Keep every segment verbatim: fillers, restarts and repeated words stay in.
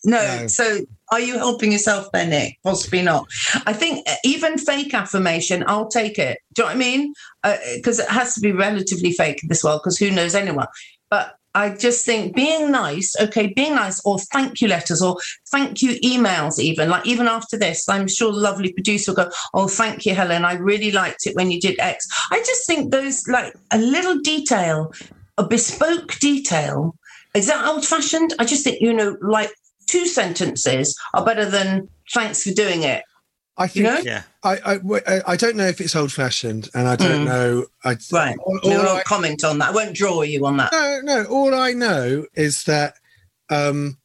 No. No. So are you helping yourself there, Nick? Possibly not. I think even fake affirmation, I'll take it. Do you know what I mean? Because uh, it has to be relatively fake in this world, because who knows anyone? But I just think being nice, okay, being nice, or thank you letters, or thank you emails even, like even after this, I'm sure the lovely producer will go, oh, thank you, Helen. I really liked it when you did X. I just think those, like a little detail, a bespoke detail, is that old-fashioned? I just think, you know, like two sentences are better than thanks for doing it. I think, you know? yeah. I, I, I don't know if it's old-fashioned, and I don't mm. know. I, right. All, all no, I won't comment on that. I won't draw you on that. No, no. All I know is that um,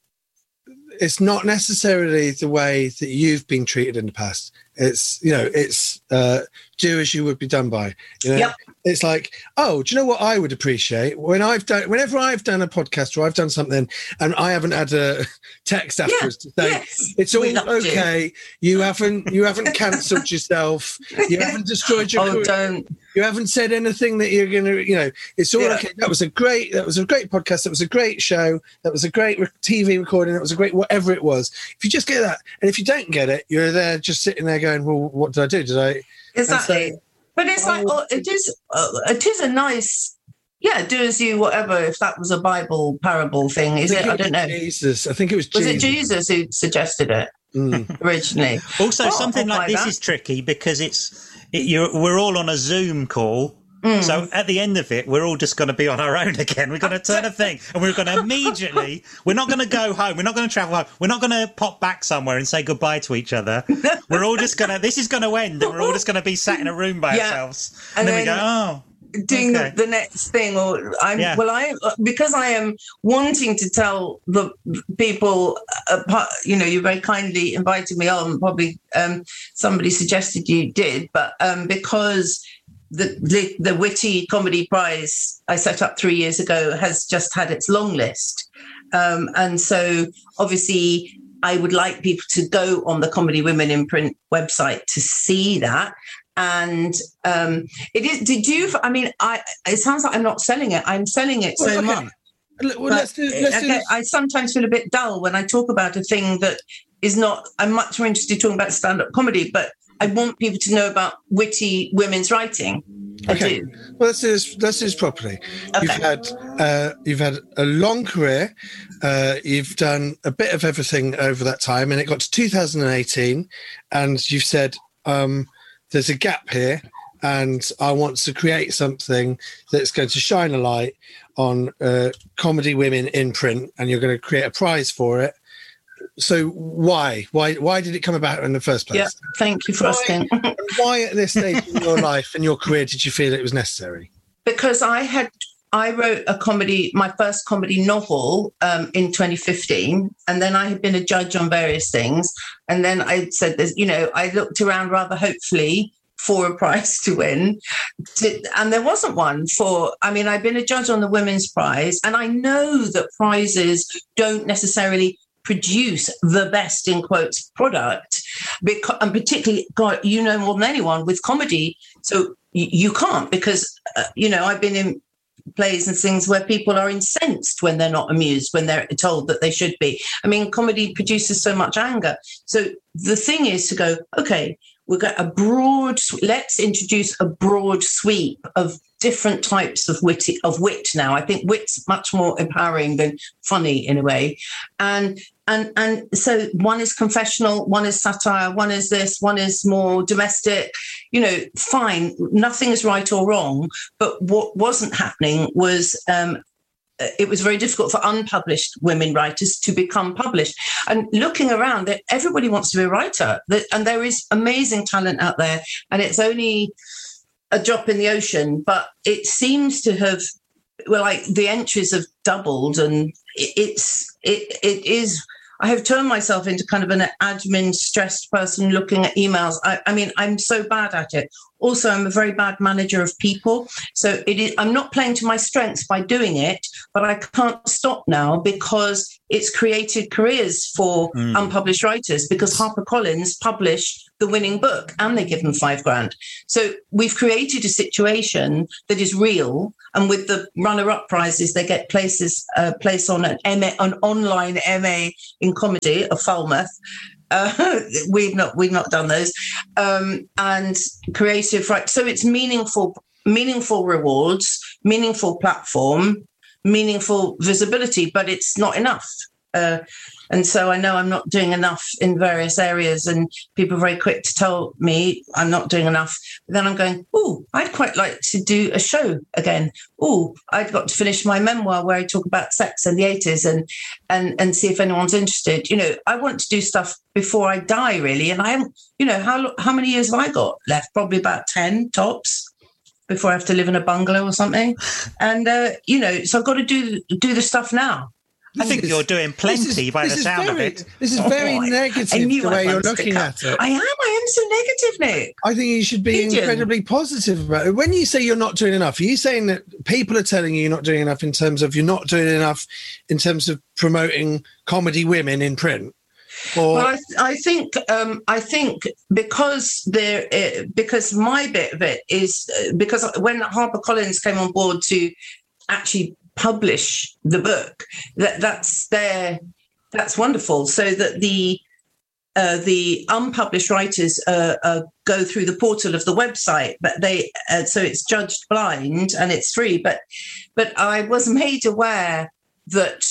it's not necessarily the way that you've been treated in the past. It's, you know, it's uh, do as you would be done by. You know? Yep. It's like, oh, do you know what I would appreciate when I've done, whenever I've done a podcast or I've done something and I haven't had a text afterwards yeah, to say yes, it's all okay. You. you haven't, you haven't cancelled yourself. You haven't destroyed your oh, career. Don't. You haven't said anything that you're going to, you know, it's all yeah. okay. That was a great, that was a great podcast. That was a great show. That was a great T V recording. That was a great, whatever it was. If you just get that, and if you don't get it, you're there just sitting there going, well, what did I do? Did I? Exactly. But it's like, oh, it is uh, it is a nice, yeah, do as you whatever, if that was a Bible parable thing, is I it? it I don't know. Jesus. I think it was Jesus. Was it Jesus who suggested it mm. originally? Also, oh, something like this that. is tricky because it's, it, you're, we're all on a Zoom call. Mm. So at the end of it, we're all just going to be on our own again. We're going to turn a thing and we're going to immediately, we're not going to go home. We're not going to travel home. We're not going to pop back somewhere and say goodbye to each other. We're all just going to, this is going to end and we're all just going to be sat in a room by yeah. ourselves. And, and then, then we go, oh. Doing okay. the, the next thing, or I'm yeah. well, I because I am wanting to tell the people, uh, you know, you very kindly invited me on. Probably um, somebody suggested you did, but um, because The, the the Witty Comedy Prize I set up three years ago has just had its long list. Um, and so obviously I would like people to go on the Comedy Women in Print website to see that. And um, it is, did you, I mean, I it sounds like I'm not selling it. I'm selling it so well, okay. much. Well, let's do, let's do I, I sometimes feel a bit dull when I talk about a thing that is not, I'm much more interested in talking about stand-up comedy, but I want people to know about witty women's writing. I okay. do. Well, let's do this. Let's do this properly. Okay. You've had uh, you've had a long career. Uh, you've done a bit of everything over that time, and it got to two thousand eighteen, and you've said um, there's a gap here, and I want to create something that's going to shine a light on uh, comedy women in print, and you're going to create a prize for it. So why? Why why did it come about in the first place? Yeah, thank you for why, asking. Why at this stage in your life and your career did you feel it was necessary? Because I had I wrote a comedy, my first comedy novel um, in twenty fifteen, and then I had been a judge on various things. And then I said, "There's," you know, I looked around rather hopefully for a prize to win. To, and there wasn't one for, I mean, I've been a judge on the Women's Prize, and I know that prizes don't necessarily produce the best in quotes product, because, and particularly, God, you know more than anyone with comedy, so you, you can't, because uh, you know, I've been in plays and things where people are incensed when they're not amused, when they're told that they should be. I mean, comedy produces so much anger. So the thing is to go, okay, we've got a broad, let's introduce a broad sweep of different types of wit, of wit now. I think wit's much more empowering than funny in a way. And and and so one is confessional, one is satire, one is this, one is more domestic. You know, fine, nothing is right or wrong. But what wasn't happening was um, it was very difficult for unpublished women writers to become published. And looking around, everybody wants to be a writer. And there is amazing talent out there. And it's only a drop in the ocean. But it seems to have, well, like the entries have doubled. And it's, it, it is, I have turned myself into kind of an admin stressed person looking at emails. I, I mean, I'm so bad at it. Also, I'm a very bad manager of people. So it is, I'm not playing to my strengths by doing it, but I can't stop now because it's created careers for mm. unpublished writers, because HarperCollins publish the winning book and they give them five grand. So we've created a situation that is real. And with the runner-up prizes, they get places, uh, place on an M A, an online M A in comedy of Falmouth. Uh, we've not we've not done those, um, and creative, right? So it's meaningful, meaningful rewards, meaningful platform, meaningful visibility, but it's not enough. Uh, and so I know I'm not doing enough in various areas, and people are very quick to tell me I'm not doing enough. But then I'm going, oh, I'd quite like to do a show again. Oh, I've got to finish my memoir where I talk about sex in the eighties and and and see if anyone's interested. You know, I want to do stuff before I die, really. And I am, you know, how how many years have I got left? Probably about ten tops before I have to live in a bungalow or something. And, uh, you know, so I've got to do do the stuff now. I think you're doing plenty by the sound very, of it. This is very oh, negative, the way you're looking at it. I am. I am so negative, Nick. I think you should be Pigeon. incredibly positive about it. When you say you're not doing enough, are you saying that people are telling you you're not doing enough in terms of you're not doing enough in terms of promoting comedy women in print? Or... Well, I, th- I think um, I think because there uh, because my bit of it is uh, because when HarperCollins came on board to actually publish the book, that that's their that's wonderful, so that the uh, the unpublished writers uh, uh, go through the portal of the website, but they uh, so it's judged blind and it's free. But but I was made aware that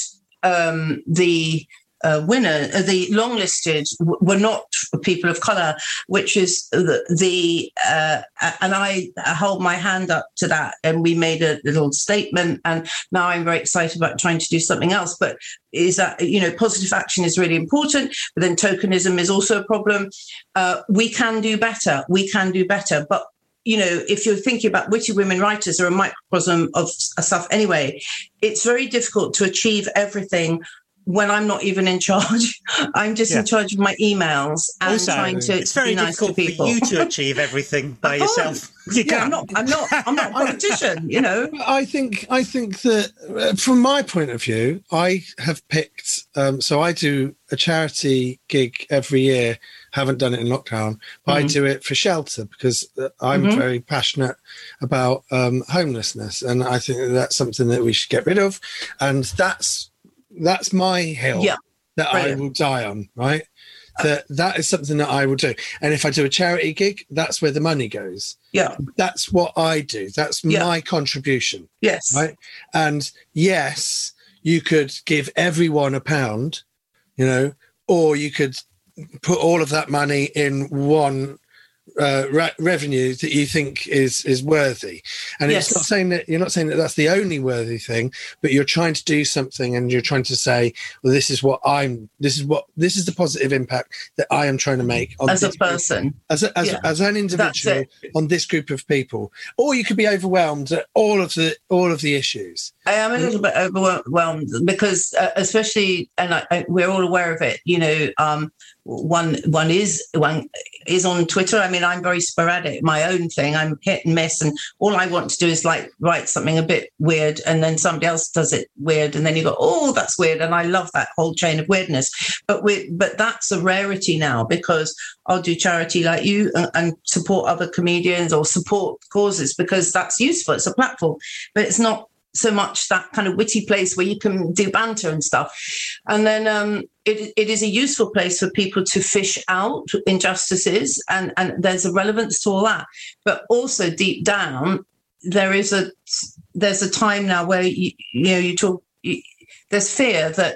um, the Uh, winner, uh, the long-listed w- were not people of colour, which is the, the uh, and I hold my hand up to that. And we made a little statement, and now I'm very excited about trying to do something else. But is that, you know, positive action is really important, but then tokenism is also a problem. Uh, we can do better. We can do better. But you know, if you're thinking about witty women writers are a microcosm of stuff anyway, it's very difficult to achieve everything when I'm not even in charge. I'm just yeah. in charge of my emails and also, trying to it's very be nice difficult to people. for you to achieve everything by yourself. You yeah, I'm not. I'm not. I'm not a politician. You know. I think. I think that uh, from my point of view, I have picked. Um, so I do a charity gig every year. Haven't done it in lockdown, but mm-hmm. I do it for shelter because I'm mm-hmm. very passionate about um, homelessness, and I think that that's something that we should get rid of, and that's. That's my hill yeah, that brilliant. I will die on, right? That that is something that I will do. And if I do a charity gig, that's where the money goes. Yeah. That's what I do. That's yeah. my contribution. Yes. Right. And yes, you could give everyone a pound, you know, or you could put all of that money in one uh, re- revenue that you think is is worthy. And yes. it's not saying that you're not saying that that's the only worthy thing, but you're trying to do something and you're trying to say, well, this is what I'm this is what this is the positive impact that I am trying to make on as this a person group, as a, as, yeah. as an individual on this group of people. Or you could be overwhelmed at all of the all of the issues. I am a little bit overwhelmed because uh, especially, and I, I, we're all aware of it, you know, um, one one is one is on Twitter. I mean, I'm very sporadic, my own thing. I'm hit and miss, and all I want to do is like write something a bit weird, and then somebody else does it weird, and then you go, oh, that's weird, and I love that whole chain of weirdness. But we, but that's a rarity now because I'll do charity like you and, and support other comedians or support causes because that's useful. It's a platform, but it's not so much that kind of witty place where you can do banter and stuff. And then um, it, it is a useful place for people to fish out injustices, and, and there's a relevance to all that. But also deep down, there is a there's a time now where you, you know you talk. You, there's fear that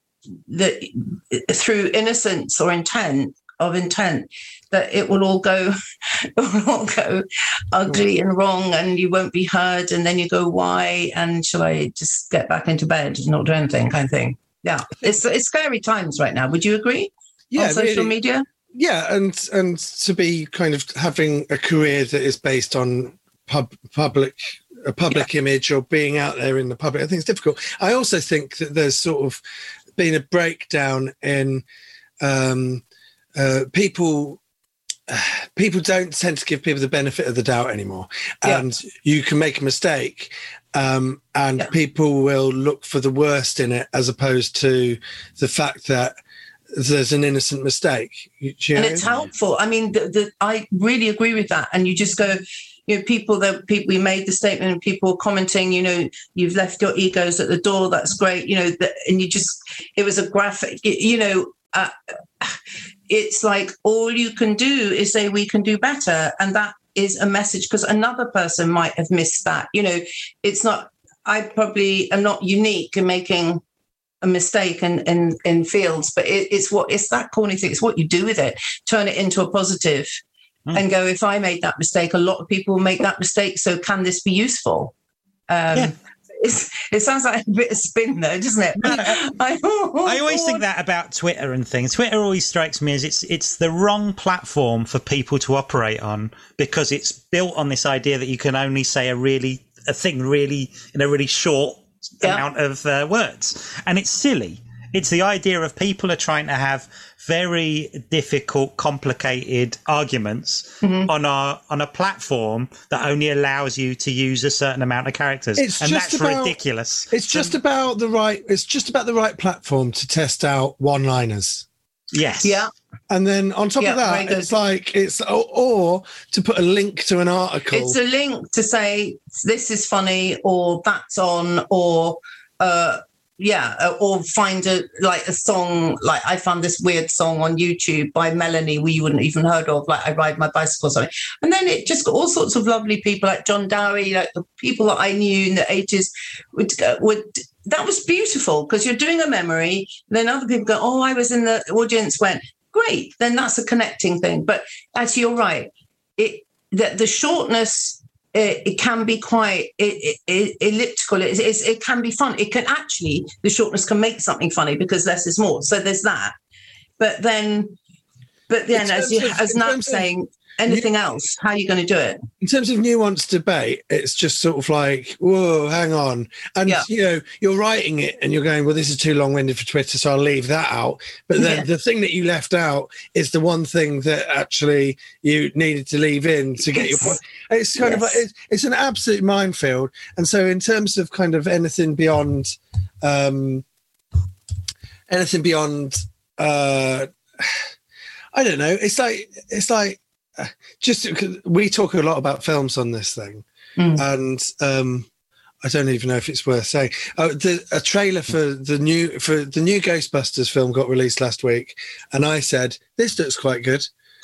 that through innocence or intent of intent that it will all go it will all go ugly and wrong, and you won't be heard, and then you go, why, and shall I just get back into bed and not do anything, kind of thing. Yeah, it's it's scary times right now. Would you agree? Yeah, on social really. media. Yeah, and and to be kind of having a career that is based on pub, public a public yeah. image or being out there in the public, I think it's difficult. I also think that there's sort of been a breakdown in um, uh, people people don't tend to give people the benefit of the doubt anymore, and yeah. you can make a mistake, um, and yeah. people will look for the worst in it as opposed to the fact that there's an innocent mistake. You know? And it's helpful. I mean, the, the, I really agree with that. And you just go, you know, people that people we made the statement and people commenting, you know, you've left your egos at the door. That's great. You know, the, and you just, it was a graphic, you know, uh, it's like all you can do is say we can do better. And that is a message because another person might have missed that. You know, it's not, I probably am not unique in making a mistake in, in, in fields, but it, it's what, it's that corny thing. It's what you do with it, turn it into a positive mm. and go, if I made that mistake, a lot of people make that mistake. So can this be useful? Um, yeah. It's, it sounds like a bit of spin though, doesn't it? No, I, I always think that about Twitter and things. Twitter always strikes me as it's it's the wrong platform for people to operate on because it's built on this idea that you can only say a really a thing really in a really short yeah. amount of uh, words, and it's silly. It's the idea of people are trying to have very difficult, complicated arguments mm-hmm. on a on a platform that only allows you to use a certain amount of characters, it's and just that's about, ridiculous. It's just um, about the right. It's just about the right platform to test out one-liners. Yes. Yeah. And then on top yeah, of that, it's like it's or, or to put a link to an article. It's a link to say this is funny or that's on or. Uh, Yeah, or find a like a song. Like I found this weird song on YouTube by Melanie we wouldn't even heard of. Like I ride my bicycle or something, and then it just got all sorts of lovely people like John Dowie, like the people that I knew in the eighties would would. That was beautiful because you're doing a memory. Then other people go, "Oh, I was in the audience." Went great. Then that's a connecting thing. But actually, you're right. It the, the shortness. It, it can be quite it, it, elliptical. It, it, it can be fun. It can actually, the shortness can make something funny because less is more. So there's that. But then, but then, as you, of, as Nat's saying, anything nu- else, how are you going to do it? In terms of nuanced debate, it's just sort of like, whoa, hang on. And, yeah. you know, you're writing it and you're going, well, this is too long-winded for Twitter, so I'll leave that out. But then yeah. the thing that you left out is the one thing that actually you needed to leave in to get your point. It's kind yes. of like, it's, it's an absolute minefield. And so in terms of kind of anything beyond, um, anything beyond, uh, I don't know, it's like, it's like, just we talk a lot about films on this thing, mm. and um, I don't even know if it's worth saying. Uh, the, a trailer for the new for the new Ghostbusters film got released last week, and I said this looks quite good,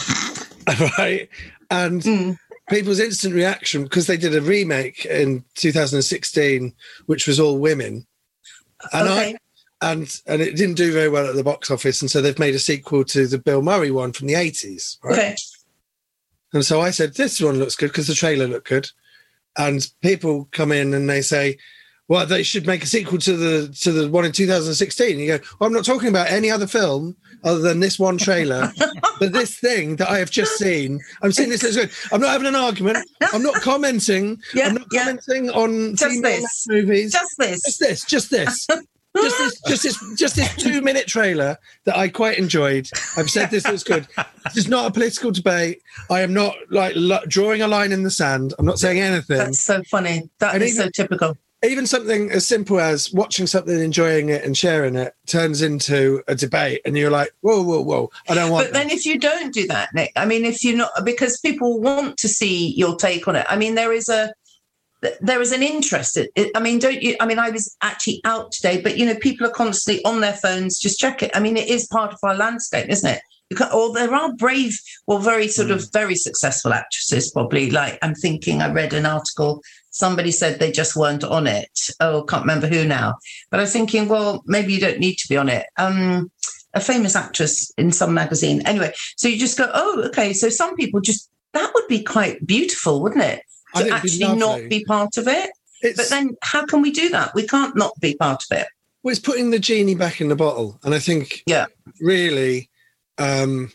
right? And mm. people's instant reaction because they did a remake in two thousand sixteen, which was all women, and okay. I. And and it didn't do very well at the box office, and so they've made a sequel to the Bill Murray one from the eighties, right? Okay. And so I said, this one looks good because the trailer looked good. And people come in and they say, well, they should make a sequel to the to the one in two thousand sixteen. You go, well, I'm not talking about any other film other than this one trailer. But this thing that I have just seen, I'm saying this looks good. I'm not having an argument. I'm not commenting. Yeah, I'm not yeah. commenting on just this. movies. Just this. Just this. Just this. Just this, just this, just this two-minute trailer that I quite enjoyed. I've said this looks good. This is not a political debate. I am not like lo- drawing a line in the sand. I'm not saying anything. That's so funny. That and is even, so typical. Even something as simple as watching something, enjoying it, and sharing it turns into a debate, and you're like, "Whoa, whoa, whoa! I don't want." But that. Then, if you don't do that, Nick, I mean, if you're not, because people want to see your take on it. I mean, there is a. There is an interest. It, it, I mean, don't you? I mean, I was actually out today, but you know, people are constantly on their phones. Just check it. I mean, it is part of our landscape, isn't it? You can, or there are brave, or very sort mm. of very successful actresses. Probably, like I'm thinking. I read an article. Somebody said they just weren't on it. Oh, can't remember who now. But I'm thinking, well, maybe you don't need to be on it. Um, a famous actress in some magazine. Anyway, so you just go, oh, okay. So some people just that would be quite beautiful, wouldn't it? To actually not be part of it. It's, but then how can we do that? We can't not be part of it. Well, it's putting the genie back in the bottle. And I think yeah. really um,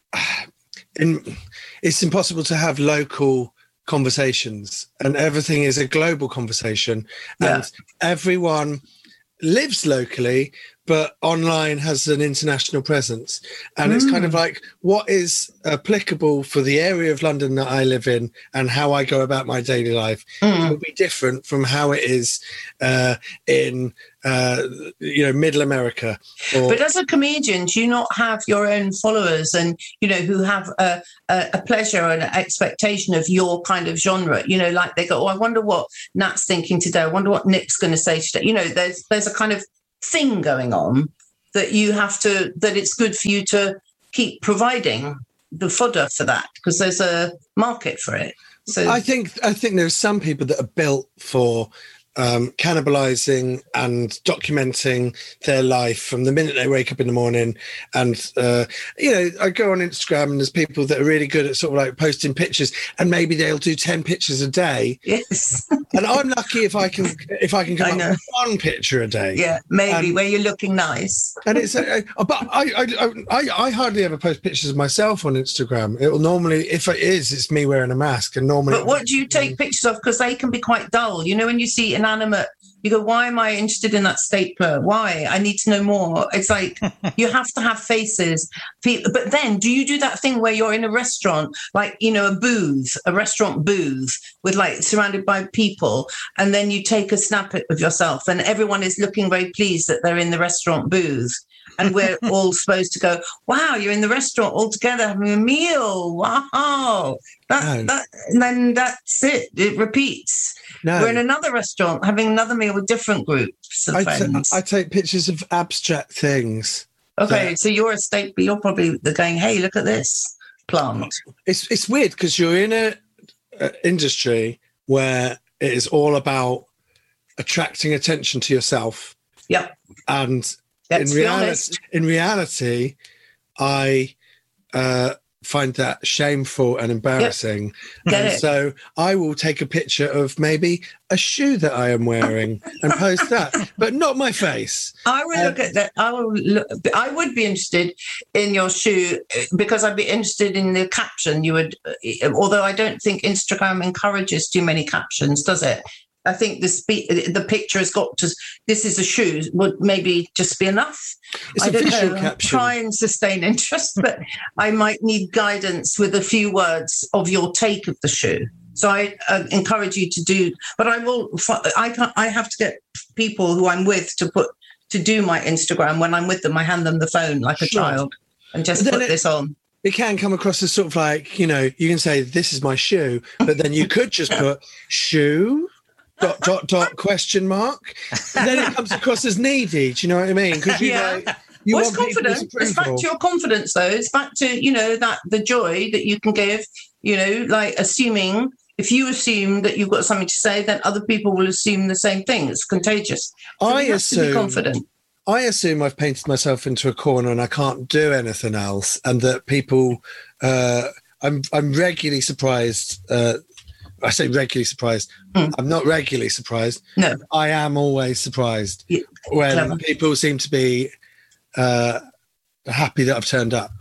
in, it's impossible to have local conversations and everything is a global conversation. And yeah. everyone lives locally, but online has an international presence. And mm. it's kind of like, what is applicable for the area of London that I live in and how I go about my daily life mm. will be different from how it is uh, in, uh, you know, middle America. Or... But as a comedian, do you not have your own followers and, you know, who have a, a, a pleasure and an expectation of your kind of genre? You know, like they go, oh, I wonder what Nat's thinking today. I wonder what Nick's going to say today. You know, there's there's a kind of thing going on that you have to, that it's good for you to keep providing the fodder for that because there's a market for it. So I think I think there's some people that are built for um, cannibalizing and documenting their life from the minute they wake up in the morning. And, uh, you know, I go on Instagram and there's people that are really good at sort of like posting pictures and maybe they'll do ten pictures a day. Yes. And I'm lucky if I can if I can come I up with one picture a day. Yeah, maybe and, where you're looking nice. And it's, uh, but I, I I I hardly ever post pictures of myself on Instagram. It will normally, if it is, it's me wearing a mask. And normally, but what do you take pictures of? Because they can be quite dull. You know, when you see inanimate, you go, why am I interested in that stapler? Why? I need to know more. It's like you have to have faces. But then do you do that thing where you're in a restaurant, like, you know, a booth, a restaurant booth with like surrounded by people, and then you take a snap of yourself and everyone is looking very pleased that they're in the restaurant booth. And we're all supposed to go, wow, you're in the restaurant all together having a meal. Wow. That, no. that, and then that's it. It repeats. No. We're in another restaurant having another meal with different groups of I friends. T- I take pictures of abstract things. Okay, that... so you're a state, but you're probably the going, hey, look at this plant. It's it's weird because you're in a, a industry where it is all about attracting attention to yourself. Yep. And Let's in reality, in reality, I uh, find that shameful and embarrassing. Yep. And it. so I will take a picture of maybe a shoe that I am wearing and post that, but not my face. I will uh, look at that. I will look, I would be interested in your shoe because I'd be interested in the caption. You would, although I don't think Instagram encourages too many captions, does it? I think the spe- the picture has got to, this is a shoe, would maybe just be enough. It's I a don't visual know. caption. Try and sustain interest, but I might need guidance with a few words of your take of the shoe. So I uh, encourage you to do, but I will, I can't, I have to get people who I'm with to put, to do my Instagram. When I'm with them, I hand them the phone like a sure. child and just put it, this on. It can come across as sort of like, you know, you can say, this is my shoe, but then you could just put shoe. Dot, dot, dot, question mark. And then it comes across as needy. Do you know what I mean? Because you yeah. like, you well, want it's confidence. It's back to your confidence, though. It's back to, you know, that the joy that you can give, you know, like assuming, if you assume that you've got something to say, then other people will assume the same thing. It's contagious. So I you have assume, to be confident. I assume I've painted myself into a corner and I can't do anything else. And that people, uh, I'm, I'm regularly surprised, uh, I say regularly surprised. Mm. I'm not regularly surprised. No. I am always surprised yeah, when clever. people seem to be uh, happy that I've turned up.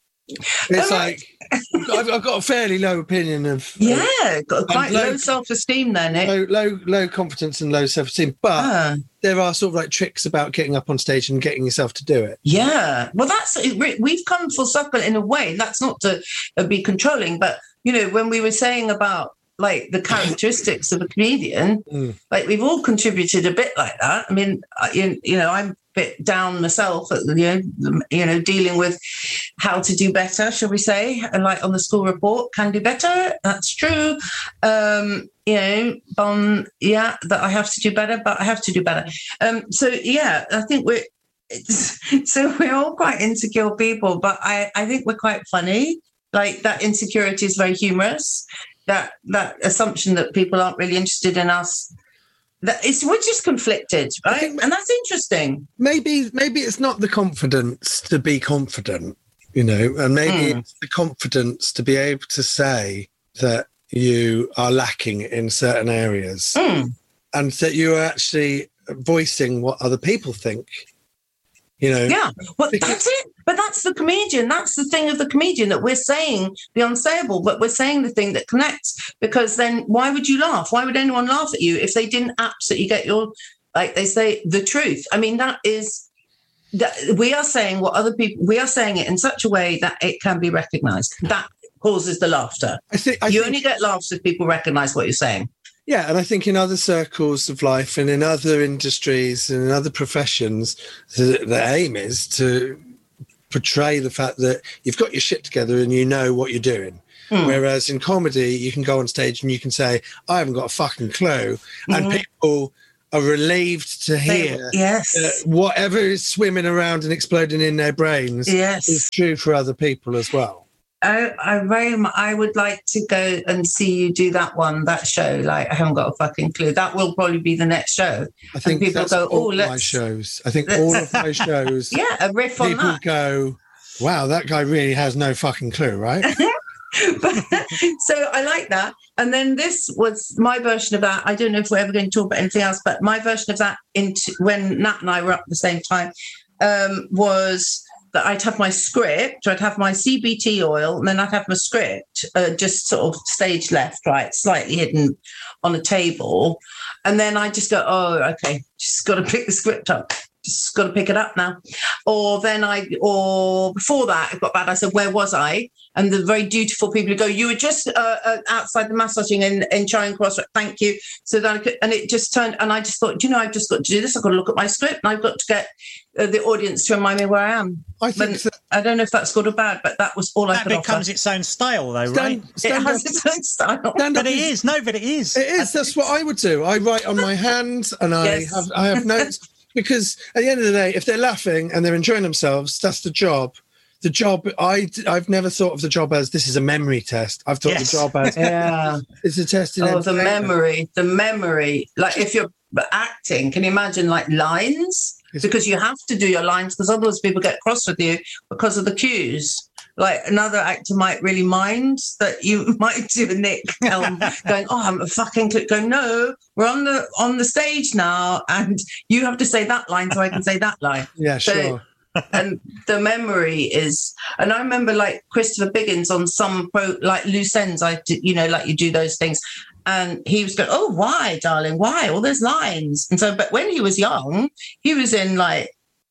It's um, like, I've, I've got a fairly low opinion of... Yeah, uh, got quite low, low self-esteem there, Nick. Low, low, low confidence and low self-esteem. But ah. there are sort of like tricks about getting up on stage and getting yourself to do it. Yeah. Well, that's... We've come full circle in a way. That's not to be controlling, but, you know, when we were saying about like the characteristics of a comedian, mm. like we've all contributed a bit like that. I mean, you, you know, I'm a bit down myself at, you know, you know, dealing with how to do better, shall we say, and like on the school report, can do better. That's true. Um, you know, um, yeah, that I have to do better, but I have to do better. Um, so yeah, I think we're, it's, so we're all quite insecure people, but I, I think we're quite funny. Like that insecurity is very humorous. That that assumption that people aren't really interested in us, that it's we're just conflicted, right? And that's interesting. Maybe maybe it's not the confidence to be confident, you know, and maybe mm. it's the confidence to be able to say that you are lacking in certain areas, mm. and that you are actually voicing what other people think. You know, yeah, well, that's it. But that's the comedian. That's the thing of the comedian, that we're saying the unsayable, but we're saying the thing that connects. Because then why would you laugh? Why would anyone laugh at you if they didn't absolutely get your, like they say, the truth? I mean, that is that we are saying what other people, we are saying it in such a way that it can be recognized. That causes the laughter. I think I you think, only get laughs if people recognize what you're saying. Yeah, and I think in other circles of life and in other industries and in other professions, the, the aim is to portray the fact that you've got your shit together and you know what you're doing. Mm. Whereas in comedy, you can go on stage and you can say, I haven't got a fucking clue. Mm-hmm. And people are relieved to hear they, yes. that whatever is swimming around and exploding in their brains yes. is true for other people as well. I, I very much, I would like to go and see you do that one, that show. Like, I haven't got a fucking clue. That will probably be the next show. I think and people that's go, all oh, let's, my shows. I think all of my shows. Yeah, a riff on people that. People go, wow, that guy really has no fucking clue, right? but, so I like that. And then this was my version of that. I don't know if we're ever going to talk about anything else, but my version of that into when Nat and I were up at the same time um, was that I'd have my script, I'd have my C B T oil, and then I'd have my script uh, just sort of stage left, right, slightly hidden on a table. And then I just go, oh, okay, just got to pick the script up. Just got to pick it up now. Or then I, or before that, it got bad. I said, where was I? And the very dutiful people who go, you were just uh, uh, outside the massaging in, in Charing Cross. Thank you. So then I could, and it just turned, and I just thought, you know, I've just got to do this. I've got to look at my script and I've got to get uh, the audience to remind me where I am. I think so. I don't know if that's good or bad, but that was all that I could offer. That becomes its own style, though, stand, right? Stand it has up, its own style. But it is. No, but it is. It is. That's what I would do. I write on my hand and I Yes. have I have notes. Because at the end of the day, if they're laughing and they're enjoying themselves, that's the job. The job, I, I've never thought of the job as this is a memory test. I've thought Yes. the job as Yeah. it's a test in Oh, the entertainment. memory, the memory. Like if you're acting, can you imagine like lines? Because you have to do your lines because otherwise people get cross with you because of the cues. Like another actor might really mind that you might do a Nick Helm going, oh, I'm a fucking click. Going, no, we're on the on the stage now, and you have to say that line so I can say that line. Yeah, So, sure. and the memory is, and I remember like Christopher Biggins on some pro, like loose ends. I, did, you know, like you do those things, and he was going, oh, why, darling, why? All those lines, and so, but when he was young, he was in like.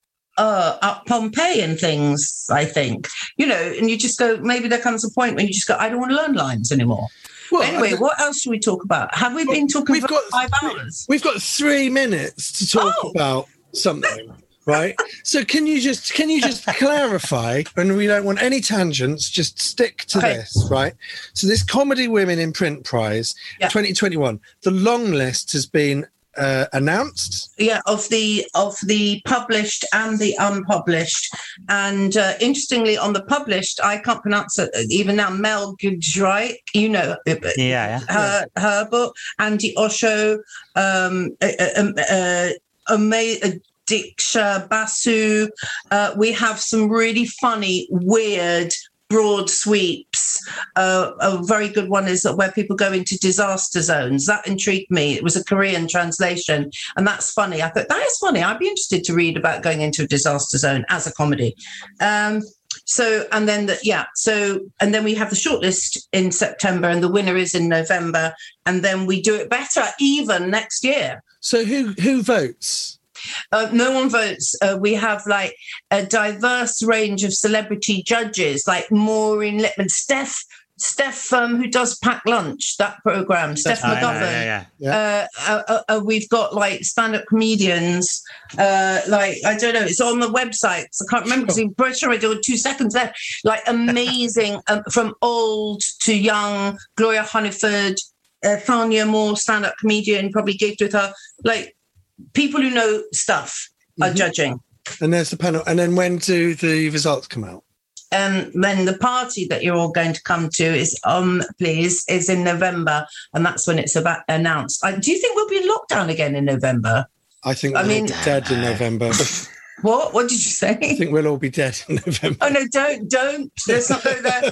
Uh, up Pompeii and things, I think, you know, and you just go, maybe there comes a point when you just go, I don't want to learn lines anymore. Well, anyway, I- what else should we talk about? Have we been talking we've for got five three- hours? We've got three minutes to talk Oh. about something, right? So can you just can you just clarify? And we don't want any tangents. Just stick to Okay. this, right? So this Comedy Women in Print Prize Yeah. twenty twenty-one. The long list has been uh, announced. Yeah, of the of the published and the unpublished, and uh, interestingly, on the published, I can't pronounce it even now. Mel Gudreich, you know, Yeah, yeah. her her book, Andy Osho, um, uh, uh, uh, Ama- uh, Diksha Basu. Uh, we have some really funny, weird, broad sweeps. Uh, a very good one is that where people go into disaster zones. That intrigued me. It was a Korean translation, and that's funny. I thought that is funny. I'd be interested to read about going into a disaster zone as a comedy. Um, so, and then the, yeah, so, and then we have the shortlist in September, and the winner is in November, and then we do it better even next year. So who who votes? Uh, no one votes. Uh, we have like a diverse range of celebrity judges, like Maureen Lipman, Steph, Steph, um, who does Pack Lunch, that program, Steph I know, McGovern. yeah, yeah. Uh, uh, uh, uh, we've got like stand-up comedians. Uh, like I don't know, it's on the website. So I can't remember because I'm pretty sure I do two seconds left. Like amazing, um, from old to young. Gloria Hunniford, uh, Thania Moore, stand-up comedian, probably gigged with her. Like. People who know stuff are Mhm. judging. And there's the panel. And then when do the results come out? And then the party that you're all going to come to is, um, please, is in November. And that's when it's about announced. I, do you think we'll be in lockdown again in November? I think I we'll mean- be dead in November. What? What did you I say? think we'll all be dead in November. Oh, no, don't, don't. Let's not go there.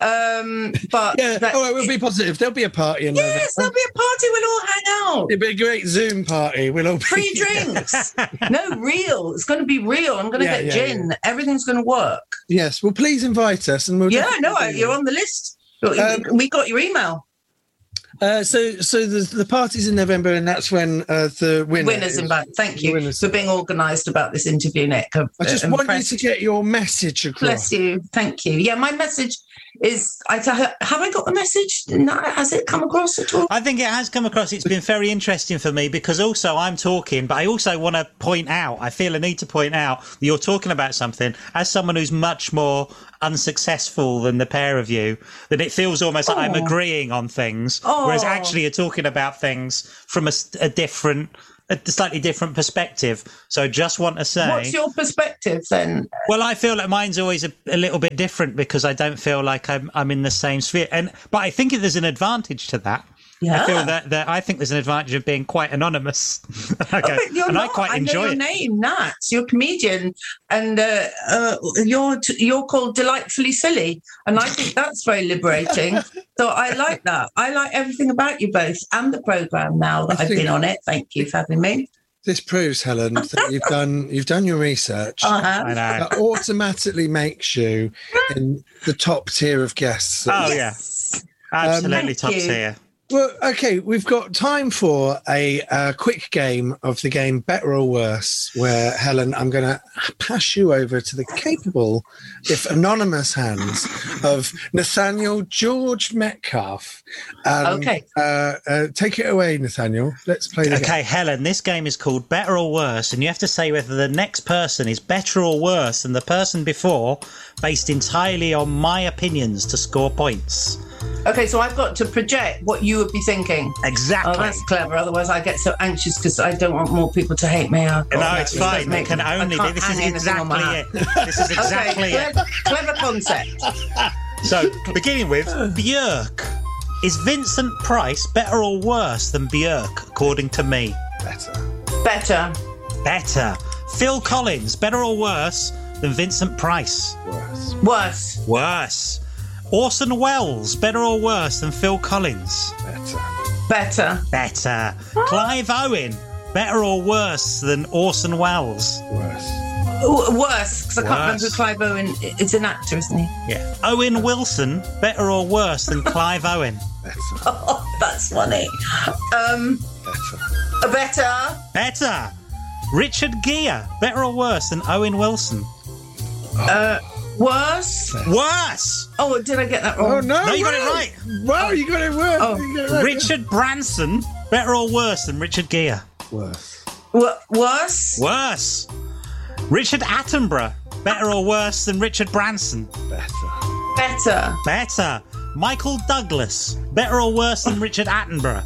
Um, but Yeah, that- all right, we'll be positive. There'll be a party in November. yes, there'll be a party. We'll all hang out. It'll be a great Zoom party. We'll all be Free drinks. No, real. It's going to be real. I'm going to Yeah, get yeah, gin. Everything's going to work. Yes, well, please invite us, and we'll. Yeah, definitely no, do you're that. on the list. Um, We got your email. Uh, so, so the the party's in November, and that's when uh, the winner Winners is, invite. Thank the you winners. for being organised about this interview, Nick. I'm, I just I'm want impressed. you to get your message across. Bless you. Thank you. Yeah, my message is, I t- have I got the message? No, has it come across at all? I think it has come across. It's been very interesting for me because also I'm talking, but I also want to point out, I feel a need to point out that you're talking about something as someone who's much more unsuccessful than the pair of you, that it feels almost like I'm Oh. agreeing on things, Oh. whereas actually you're talking about things from a, s- a different, a slightly different perspective. So just want to say... What's your perspective then? Well, I feel like mine's always a, a little bit different because I don't feel like I'm I'm in the same sphere. And but I think there's an advantage to that. Yeah. I feel that, that I think there's an advantage of being quite anonymous. Okay. Oh, but you're and not. I quite I know enjoy your it. name, Nats. You're a comedian, and uh, uh, you're t- you're called Delightfully Silly, and I think that's very liberating. So I like that. I like everything about you both and the program. Now that I I've think- been on it, thank you for having me. This proves, Helen, that you've done you've done your research. Uh-huh. I know. That automatically makes you in the top tier of guests. Oh, Yes. Absolutely Thank top you. tier. Well, okay, we've got time for a uh, quick game of the game Better or Worse, where, Helen, I'm going to pass you over to the capable, if anonymous hands, of Nathaniel George Metcalf. Um, Okay. Uh, uh, take it away, Nathaniel. Let's play the Okay, Helen, this game is called Better or Worse, and you have to say whether the next person is better or worse than the person before, based entirely on my opinions to score points. Okay, so I've got to project what you would be thinking. Exactly. Oh, that's clever. Otherwise, I get so anxious because I don't want more people to hate me. Oh, no, God, it's that fine. does It make can me- I only be. can't This is hang anything on my exactly hat. it. This is exactly Okay, it. clever, clever concept. So, beginning with Björk. Is Vincent Price better or worse than Björk, according to me? better. Better. Better. Phil Collins, better or worse than Vincent Price? Worse. Worse. Worse. Orson Welles, better or worse than Phil Collins? Better. Better. Better. Clive Owen, better or worse than Orson Welles? Worse. Ooh, worse, because I can't remember who Worse. Clive Owen is. An actor, isn't he? Yeah. Owen Wilson, better or worse than Clive Owen? Better. Oh, that's funny. Um, Better. better. Better. Richard Gere, better or worse than Owen Wilson? Uh, worse. Worse. Oh, did I get that wrong? Oh, no. No, you got it wow. right. Wow, you got it worse. Oh. You got it right. Richard Branson, better or worse than Richard Gere? Worse. W- worse. Worse. Richard Attenborough, better or worse than Richard Branson? Better. Better. Better. Michael Douglas, better or worse than Richard Attenborough?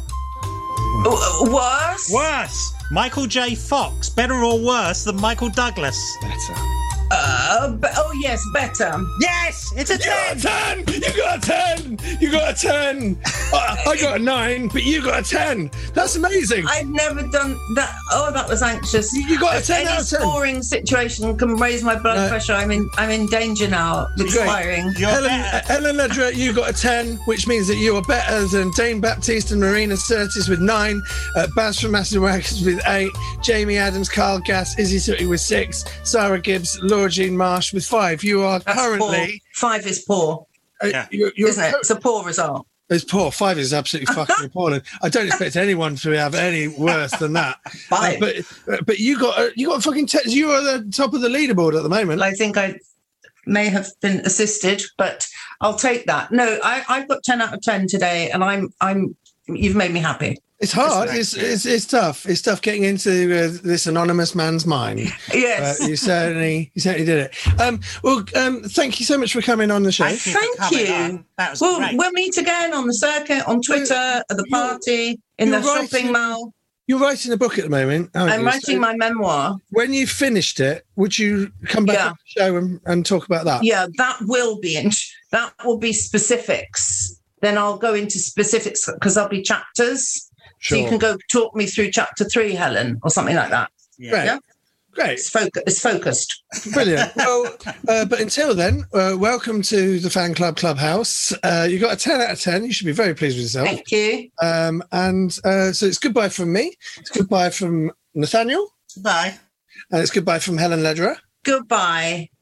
W- worse. Worse. Michael J. Fox, better or worse than Michael Douglas? Better. Uh, be- oh yes, better. Yes, it's a You got ten. a ten! You got a ten! You got a ten! I, I got a nine, but you got a ten. That's amazing. I've never done that. Oh, that was anxious. You- you got a ten Any out of ten. scoring situation can raise my blood No. pressure. I'm in. I'm in danger now. It's Great. firing. You're Helen, better. Helen Ledger, you got a ten, which means that you are better than Dane Baptiste and Marina Sirtis with nine, uh, Baz from Massive Waggers with eight, Jamie Adams, Carl Gass, Izzy Sooty with six, Sarah Gibbs, Laura Jean Marsh with five. You are That's currently... poor. Five is poor, uh, Yeah. you're, you're isn't it? It's a poor result. It's poor. Five is absolutely fucking appalling. I don't expect anyone to have any worse than that. Five. Uh, but but you got uh, you got fucking ten. You are the top of the leaderboard at the moment. I think I may have been assisted, but I'll take that. No, I, I've got ten out of ten today, and I'm I'm. You've made me happy. It's hard. That's It's, it's it's tough. It's tough getting into uh, this anonymous man's mind. Yes. Uh, you certainly you certainly did it. Um, well, um, thank you so much for coming on the show. Thank you. for Thank coming you. on. That was We'll, great. we'll meet again on the circuit, on Twitter, at the you're- party, in the you're right, shopping you- mall. You're writing a book at the moment. aren't I'm you? writing So my memoir. When you finished it, would you come back Yeah. on the show and, and talk about that? Yeah, that will be in, that will be specifics. Then I'll go into specifics because there'll be chapters. Sure. So you can go talk me through chapter three, Helen, or something like that. Yeah. Great. Yeah. Great. It's, foc- it's focused. Brilliant. Well, uh, but until then, uh, welcome to the Fan Club Clubhouse. Uh, you got a ten out of ten. You should be very pleased with yourself. Thank you. Um, and uh, so it's goodbye from me. It's goodbye from Nathaniel. Bye. And it's goodbye from Helen Lederer. Goodbye.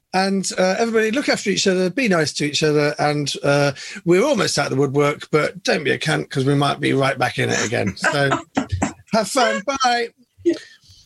And uh, everybody look after each other, be nice to each other, and uh, we're almost out of the woodwork, but don't be a cunt because we might be right back in it again. So have fun. Bye.